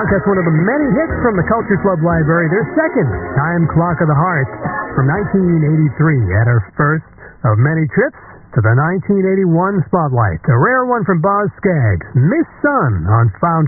That's one of the many hits from the Culture Club Library. Their second, Time Clock of the Heart, from 1983, at her first of many trips to the 1981 spotlight. A rare one from Boz Scaggs, Miss Sun on Found